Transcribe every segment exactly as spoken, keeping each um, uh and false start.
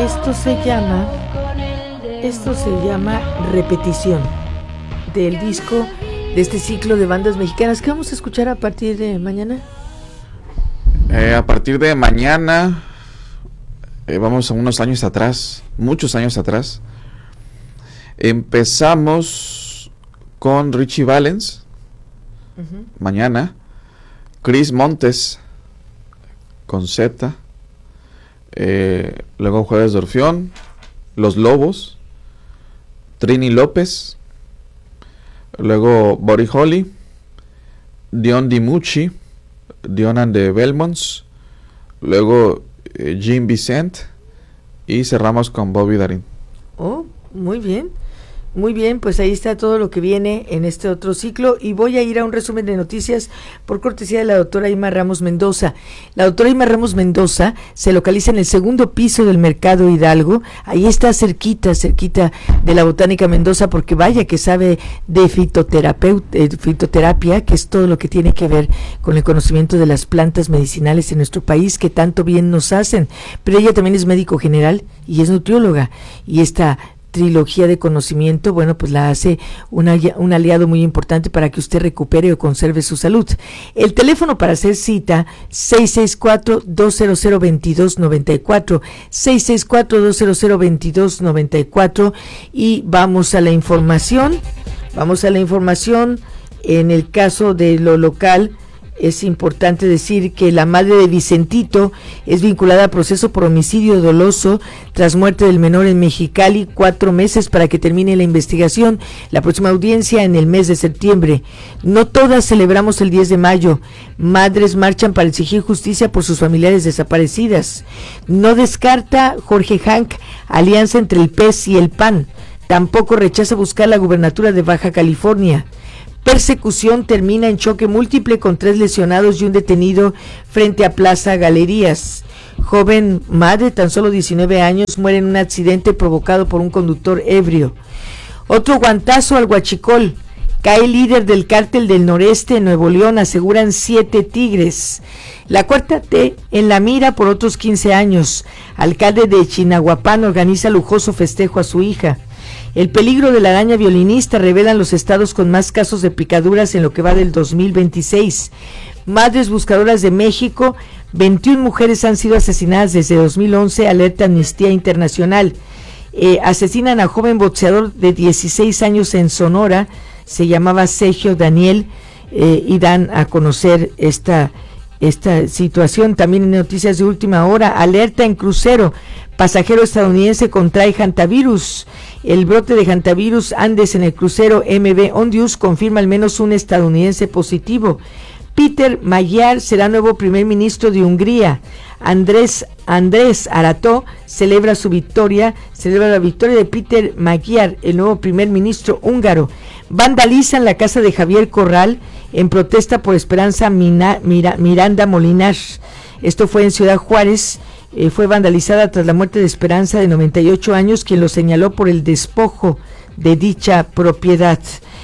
Esto se llama, esto se llama Repetición, del disco de este ciclo de bandas mexicanas. ¿Qué vamos a escuchar a partir de mañana? Eh, a partir de mañana, eh, vamos a unos años atrás, muchos años atrás. Empezamos con Richie Valens, uh-huh. mañana, Chris Montes, con Z, eh, luego Jueves de Orfeón, Los Lobos, Trini López, luego Buddy Holly, Dion DiMucci, Dion and the Belmonts, luego eh, Jim Vicent, y cerramos con Bobby Darin. Oh, muy bien. Muy bien, pues ahí está todo lo que viene en este otro ciclo, y voy a ir a un resumen de noticias por cortesía de la doctora Ima Ramos Mendoza. La doctora Ima Ramos Mendoza se localiza en el segundo piso del Mercado Hidalgo. Ahí está cerquita, cerquita de la Botánica Mendoza, porque vaya que sabe de fitoterapeut, eh, fitoterapia, que es todo lo que tiene que ver con el conocimiento de las plantas medicinales en nuestro país, que tanto bien nos hacen. Pero ella también es médico general y es nutrióloga, y esta trilogía de conocimiento, bueno, pues la hace una, un aliado muy importante para que usted recupere o conserve su salud. El teléfono para hacer cita, seis seis cuatro, dos cero cero, dos dos nueve cuatro, seis seis cuatro, dos cero cero, dos dos nueve cuatro, y vamos a la información, vamos a la información. En el caso de lo local, es importante decir que la madre de Vicentito es vinculada a proceso por homicidio doloso tras muerte del menor en Mexicali, cuatro meses para que termine la investigación. La próxima audiencia en el mes de septiembre. No todas celebramos el diez de mayo. Madres marchan para exigir justicia por sus familiares desaparecidas. No descarta Jorge Hank alianza entre el P E S y el P A N. Tampoco rechaza buscar la gubernatura de Baja California. Persecución termina en choque múltiple con tres lesionados y un detenido frente a Plaza Galerías. Joven madre, tan solo diecinueve años, muere en un accidente provocado por un conductor ebrio. Otro guantazo al Huachicol. Cae líder del cártel del noreste en Nuevo León, aseguran siete tigres. La cuarta T en la mira por otros quince años. Alcalde de Chinahuapán organiza lujoso festejo a su hija. El peligro de la araña violinista, revelan los estados con más casos de picaduras en lo que va del dos mil veintiséis. Madres buscadoras de México, veintiuna mujeres han sido asesinadas desde dos mil once, alerta Amnistía Internacional. Eh, asesinan a joven boxeador de dieciséis años en Sonora, se llamaba Sergio Daniel, eh, y dan a conocer esta, esta situación. También en noticias de última hora, alerta en crucero, pasajero estadounidense contrae hantavirus. El brote de hantavirus Andes en el crucero M V Ondius confirma al menos un estadounidense positivo. Peter Magyar será nuevo primer ministro de Hungría. Andrés Andrés Arató celebra su victoria, celebra la victoria de Peter Magyar, el nuevo primer ministro húngaro. Vandalizan la casa de Javier Corral en protesta por Esperanza Mina, Mira, Miranda Molinar. Esto fue en Ciudad Juárez. Eh, fue vandalizada tras la muerte de Esperanza, de noventa y ocho años, quien lo señaló por el despojo de dicha propiedad.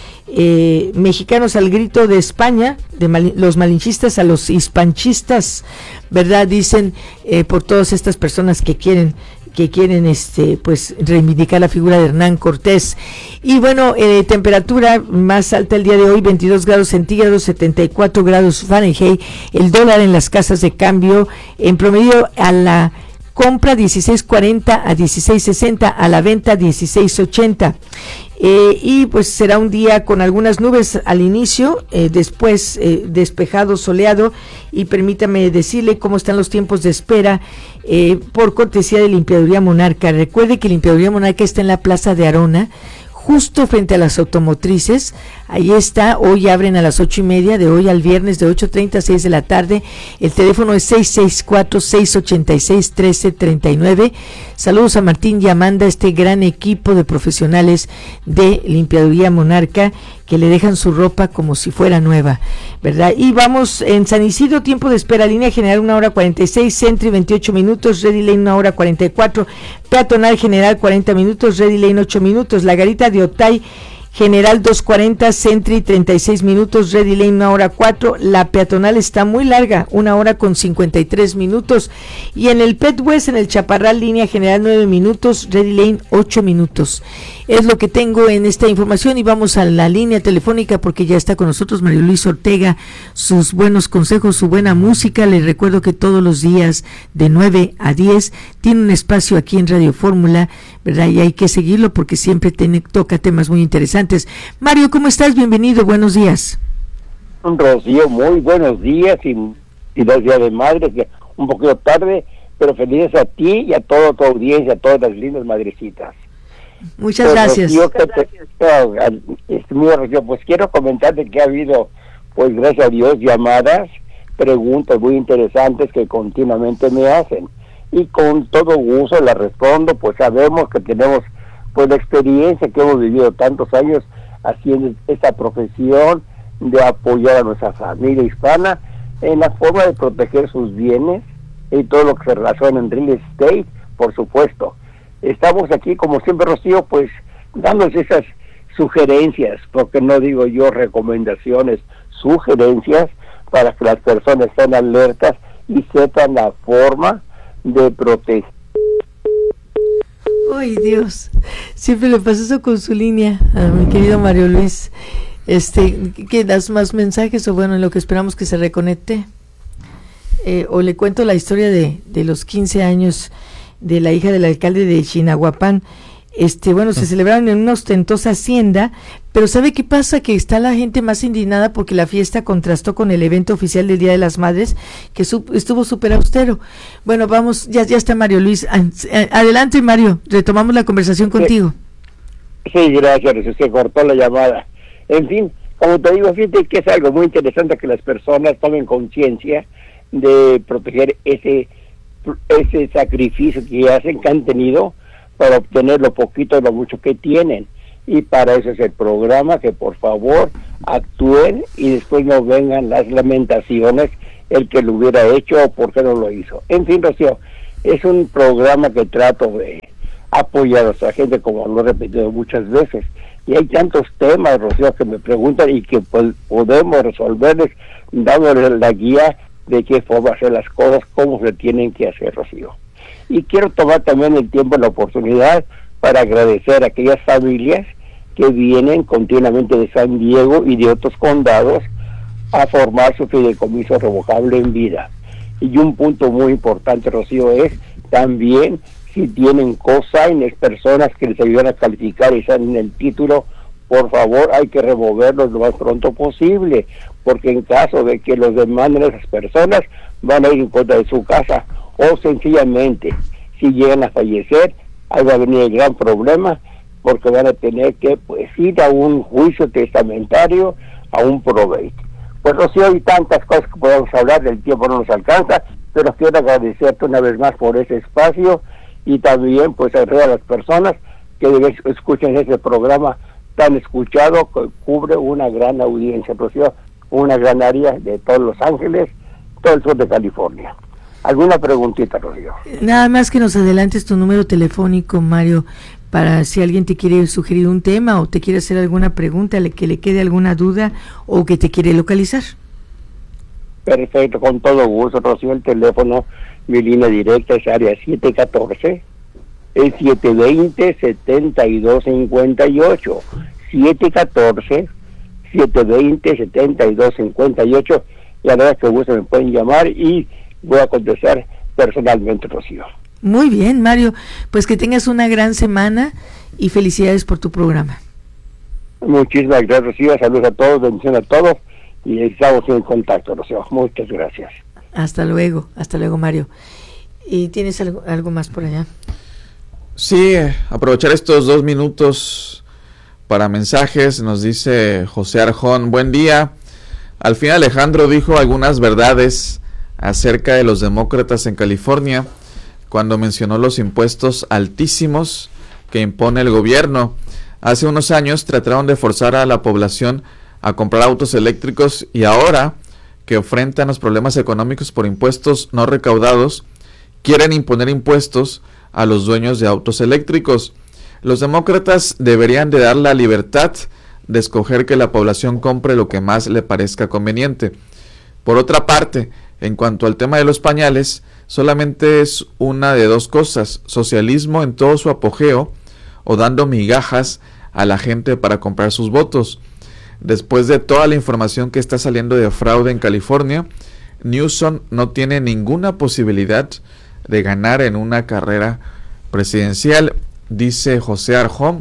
Eh, mexicanos al grito de España, de mal, los malinchistas a los hispanchistas, ¿verdad? Dicen eh, por todas estas personas que quieren que quieren este pues reivindicar la figura de Hernán Cortés. Y bueno, eh, temperatura más alta el día de hoy, veintidós grados centígrados, setenta y cuatro grados Fahrenheit. El dólar en las casas de cambio en promedio a la compra dieciséis cuarenta a dieciséis sesenta, a la venta dieciséis ochenta. Eh, y pues será un día con algunas nubes al inicio, eh, después eh, despejado, soleado, y permítame decirle cómo están los tiempos de espera eh, por cortesía de Limpiaduría Monarca. Recuerde que Limpiaduría Monarca está en la Plaza de Arona, justo frente a las automotrices. Ahí está. Hoy abren a las ocho y media, de hoy al viernes, de ocho treinta a seis de la tarde. El teléfono es seis seis cuatro, seis ocho seis, uno tres tres nueve. Saludos a Martín y Amanda, este gran equipo de profesionales de Limpiaduría Monarca, que le dejan su ropa como si fuera nueva, ¿verdad? Y vamos en San Isidro, tiempo de espera, línea general una hora cuarenta y seis, Sentry veintiocho minutos, Ready Lane una hora cuarenta y cuatro, peatonal general cuarenta minutos, Ready Lane ocho minutos, la garita de Otay General doscientos cuarenta, Sentry treinta y seis minutos, Ready Lane una hora cuatro, la peatonal está muy larga, una hora con cincuenta y tres minutos, y en el Pet West, en el Chaparral, línea general nueve minutos, Ready Lane ocho minutos. Es lo que tengo en esta información y vamos a la línea telefónica porque ya está con nosotros Mario Luis Ortega, sus buenos consejos, su buena música. Les recuerdo que todos los días de nueve a diez tiene un espacio aquí en Radio Fórmula, ¿verdad? Y hay que seguirlo porque siempre tiene, toca temas muy interesantes. Mario, ¿cómo estás? Bienvenido, buenos días. Rocío, muy buenos días y, y dos días de madre, que un poquito tarde, pero felices a ti y a toda tu audiencia, a todas las lindas madrecitas. Muchas pues, gracias. Rocío, que te, te, oh, Rocío, pues quiero comentarte que ha habido, pues gracias a Dios, llamadas, preguntas muy interesantes que continuamente me hacen. Y con todo gusto las respondo, pues sabemos que tenemos pues la experiencia que hemos vivido tantos años haciendo esta profesión de apoyar a nuestra familia hispana en la forma de proteger sus bienes y todo lo que se relaciona en real estate, por supuesto. Estamos aquí, como siempre, Rocío, pues dándoles esas sugerencias, porque no digo yo recomendaciones, sugerencias, para que las personas estén alertas y sepan la forma de proteger. Ay, Dios, siempre le pasa eso con su línea a mi querido Mario Luis. Este, ¿qué das más mensajes o bueno, en lo que esperamos que se reconecte? Eh, o le cuento la historia de, de los quince años de la hija del alcalde de Chinahuapán. Este, bueno, se celebraron en una ostentosa hacienda, pero ¿sabe qué pasa? Que está la gente más indignada porque la fiesta contrastó con el evento oficial del Día de las Madres, que su, estuvo súper austero. Bueno, vamos, ya, ya está Mario Luis. Adelante, Mario, retomamos la conversación contigo. Sí, gracias, se cortó la llamada. En fin, como te digo, fíjate que es algo muy interesante que las personas tomen conciencia de proteger ese, ese sacrificio que hacen, que han tenido, para obtener lo poquito o lo mucho que tienen. Y para eso es el programa, que por favor actúen y después no vengan las lamentaciones, el que lo hubiera hecho o por qué no lo hizo. En fin, Rocío, es un programa que trato de apoyar a nuestra gente, como lo he repetido muchas veces. Y hay tantos temas, Rocío, que me preguntan y que pues, podemos resolverles dándoles la guía de qué forma hacer las cosas, cómo se tienen que hacer, Rocío. Y quiero tomar también el tiempo y la oportunidad para agradecer a aquellas familias que vienen continuamente de San Diego y de otros condados a formar su fideicomiso revocable en vida. Y un punto muy importante, Rocío, es también si tienen cosignes, personas que les ayudan a calificar y están en el título, por favor hay que removerlos lo más pronto posible, porque en caso de que los demanden a esas personas, van a ir en contra de su casa, o sencillamente, si llegan a fallecer, ahí va a venir el gran problema, porque van a tener que pues ir a un juicio testamentario, a un probate. Pues Rocío, hay tantas cosas que podemos hablar, el tiempo no nos alcanza, pero quiero agradecerte una vez más por ese espacio, y también pues a las personas que escuchen ese programa tan escuchado, que cubre una gran audiencia, Rocío, una gran área de todos Los Ángeles, todo el sur de California. ¿Alguna preguntita, Rocío? Nada más que nos adelantes tu número telefónico, Mario, para si alguien te quiere sugerir un tema o te quiere hacer alguna pregunta, que le quede alguna duda o que te quiere localizar. Perfecto, con todo gusto, Rocío. El teléfono, mi línea directa es área siete uno cuatro, el siete dos cero, siete dos cinco ocho, siete uno cuatro, siete dos cero, siete dos cinco ocho, y a la vez que gusto me pueden llamar y voy a contestar personalmente, Rocío. Muy bien, Mario, pues que tengas una gran semana y felicidades por tu programa. Muchísimas gracias, Rocío, saludos a todos, bendiciones a todos y estamos en contacto, Rocío. Muchas gracias. Hasta luego, hasta luego, Mario. ¿Y tienes algo, algo más por allá? Sí, aprovechar estos dos minutos para mensajes. Nos dice José Arjón, buen día. Al fin Alejandro dijo algunas verdades acerca de los demócratas en California cuando mencionó los impuestos altísimos que impone el gobierno. Hace unos años trataron de forzar a la población a comprar autos eléctricos y ahora que enfrentan los problemas económicos por impuestos no recaudados, quieren imponer impuestos a los dueños de autos eléctricos. Los demócratas deberían de dar la libertad de escoger que la población compre lo que más le parezca conveniente. Por otra parte, en cuanto al tema de los pañales, solamente es una de dos cosas: socialismo en todo su apogeo o dando migajas a la gente para comprar sus votos. Después de toda la información que está saliendo de fraude en California, Newsom no tiene ninguna posibilidad de ganar en una carrera presidencial, dice José Arjón.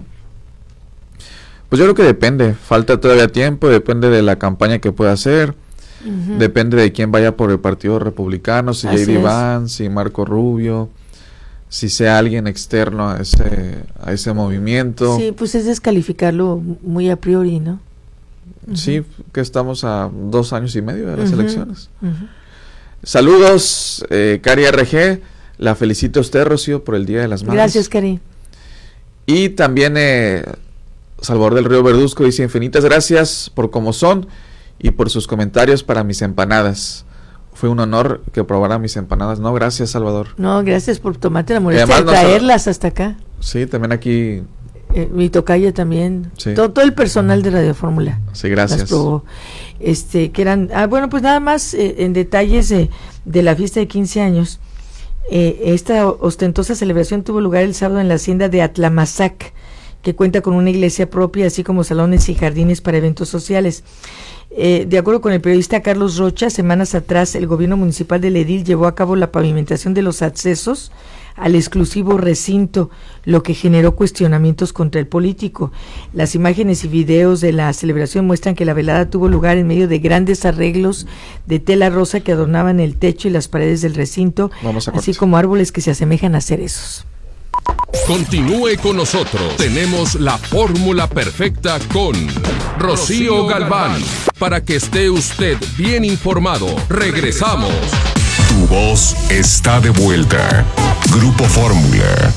Pues yo creo que depende, falta todavía tiempo, depende de la campaña que pueda hacer, uh-huh. depende de quién vaya por el Partido Republicano, si J D Vance, si Marco Rubio, si sea alguien externo a ese, a ese movimiento. Sí, pues es descalificarlo muy a priori, ¿no? Uh-huh. Sí, que estamos a dos años y medio de las uh-huh. elecciones. Uh-huh. Saludos, eh, Cari R G, la felicito a usted, Rocío, por el Día de las Madres. Gracias, Cari. Y también eh, Salvador del Río Verduzco dice: infinitas gracias por cómo son y por sus comentarios para mis empanadas. Fue un honor que probara mis empanadas. No, gracias, Salvador. No, gracias por tomarte la molestia de traerlas hasta acá. Sí, también aquí. Eh, mi tocaya también. Sí. Todo, todo el personal de Radio Fórmula. Sí, gracias. Las probó. Este, que eran, ah, bueno, pues nada más eh, en detalles eh, de la fiesta de quince años. Eh, esta ostentosa celebración tuvo lugar el sábado en la hacienda de Atlamazac, que cuenta con una iglesia propia, así como salones y jardines para eventos sociales. Eh, de acuerdo con el periodista Carlos Rocha, semanas atrás el gobierno municipal del Edil llevó a cabo la pavimentación de los accesos al exclusivo recinto, lo que generó cuestionamientos contra el político. Las imágenes y videos de la celebración muestran que la velada tuvo lugar en medio de grandes arreglos de tela rosa que adornaban el techo y las paredes del recinto, así como árboles que se asemejan a cerezos. Continúe con nosotros. Tenemos la fórmula perfecta con Rocío Galván, para que esté usted bien informado. Regresamos. Tu voz está de vuelta. Grupo Fórmula.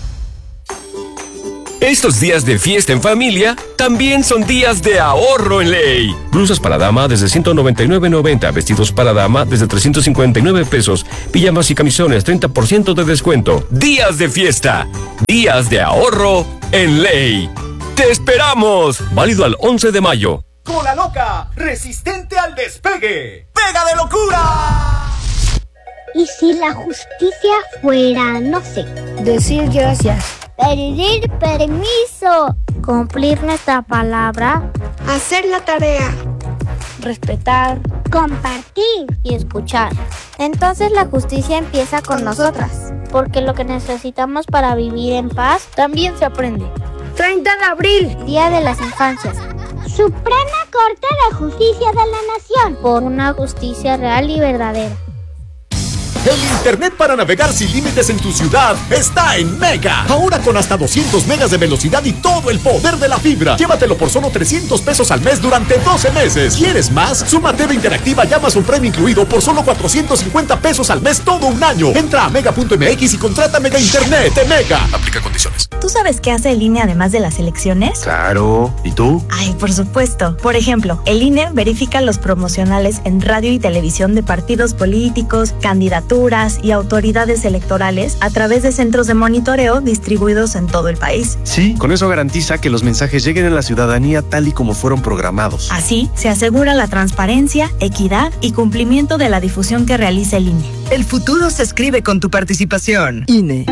Estos días de fiesta en familia también son días de ahorro en Ley. Blusas para dama desde ciento noventa y nueve noventa, vestidos para dama desde trescientos cincuenta y nueve pesos, pijamas y camisones treinta por ciento de descuento. Días de fiesta, días de ahorro en Ley. ¡Te esperamos! Válido al once de mayo. Cola loca, resistente al despegue. ¡Pega de locura! ¿Y si la justicia fuera, no sé, decir gracias, pedir permiso, cumplir nuestra palabra, hacer la tarea, respetar, compartir y escuchar? Entonces la justicia empieza con nosotras, porque lo que necesitamos para vivir en paz también se aprende. treinta de abril, Día de las Infancias. Suprema Corte de Justicia de la Nación, por una justicia real y verdadera. El internet para navegar sin límites en tu ciudad está en Mega. Ahora con hasta doscientos megas de velocidad y todo el poder de la fibra. Llévatelo por solo trescientos pesos al mes durante doce meses. ¿Quieres más? Suma T V Interactiva y Amazon Prime incluido por solo cuatrocientos cincuenta pesos al mes todo un año. Entra a mega punto m x y contrata Mega Internet de Mega. Aplica condiciones. ¿Tú sabes qué hace el I N E además de las elecciones? Claro. ¿Y tú? Ay, por supuesto. Por ejemplo, el I N E verifica los promocionales en radio y televisión de partidos políticos, candidaturas y autoridades electorales a través de centros de monitoreo distribuidos en todo el país. Sí, con eso garantiza que los mensajes lleguen a la ciudadanía tal y como fueron programados. Así, se asegura la transparencia, equidad y cumplimiento de la difusión que realiza el I N E. El futuro se escribe con tu participación. I N E.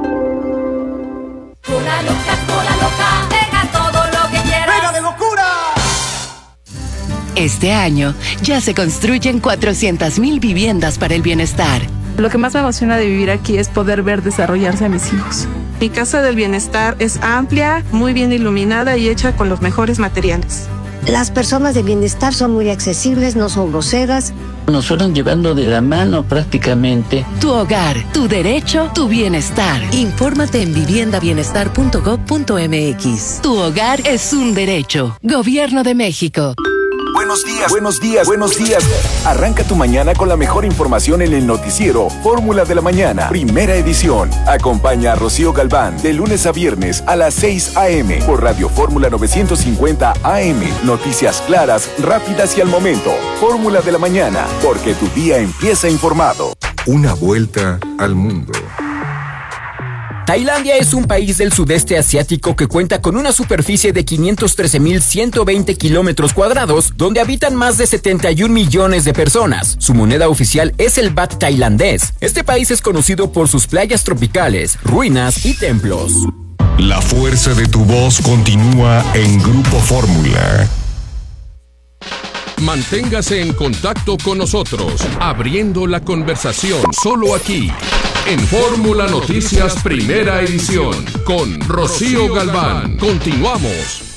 Cola loca, cola loca, pega todo lo que quieras. ¡Pega de locura! Este año ya se construyen cuatrocientas mil viviendas para el bienestar. Lo que más me emociona de vivir aquí es poder ver desarrollarse a mis hijos. Mi casa del bienestar es amplia, muy bien iluminada y hecha con los mejores materiales. Las personas de bienestar son muy accesibles, no son groseras. Nos fueron llevando de la mano prácticamente. Tu hogar, tu derecho, tu bienestar. Infórmate en vivienda bienestar punto gob punto m x. Tu hogar es un derecho. Gobierno de México. Buenos días, buenos días, buenos días. Arranca tu mañana con la mejor información en el noticiero Fórmula de la Mañana, primera edición. Acompaña a Rocío Galván de lunes a viernes a las seis a eme por Radio Fórmula novecientos cincuenta A M. Noticias claras, rápidas y al momento. Fórmula de la Mañana, porque tu día empieza informado. Una vuelta al mundo. Tailandia es un país del sudeste asiático que cuenta con una superficie de quinientos trece mil ciento veinte kilómetros cuadrados, donde habitan más de setenta y un millones de personas. Su moneda oficial es el baht tailandés. Este país es conocido por sus playas tropicales, ruinas y templos. La fuerza de tu voz continúa en Grupo Fórmula. Manténgase en contacto con nosotros, abriendo la conversación solo aquí, en Fórmula Noticias Primera Edición, con Rocío Galván. Continuamos.